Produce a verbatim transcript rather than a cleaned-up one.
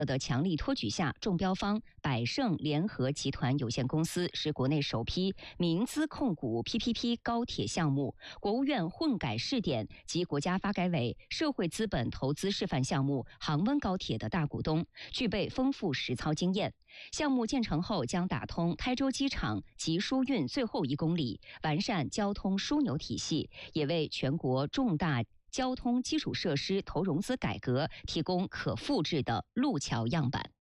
的强力托举下，中标方百盛联合集团有限公司是国内首批民资控股 P P P 高铁项目国务院混改试点及国家发改委社会资本投资示范项目杭温高铁的大股东，具备丰富实操经验。项目建成后将打通台州机场及疏运最后一公里，完善交通枢纽体系，也为全国重大交通基础设施投融资改革提供可复制的路桥样板。